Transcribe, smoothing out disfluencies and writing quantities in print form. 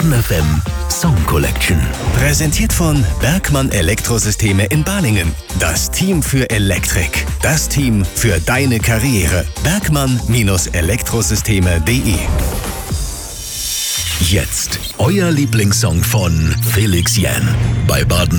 Baden FM Song Collection. Präsentiert von Bergmann Elektrosysteme in Balingen. Das Team für Elektrik. Das Team für deine Karriere. Bergmann-Elektrosysteme.de. Jetzt euer Lieblingssong von Felix Jähn bei Baden